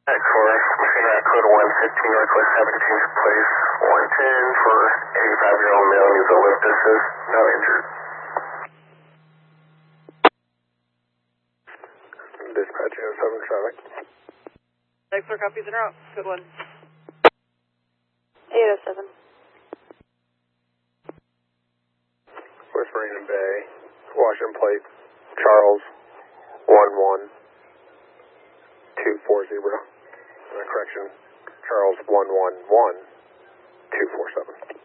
For machine at code 115, Northwest 17th Place, 110 for 85-year-old male needs a lift assist, no injured. Dispatch 07 traffic. Next floor copies en route. Good one. 807. West Marina Bay, Washington Plate, Charles 11240. Correction, Charles 111247.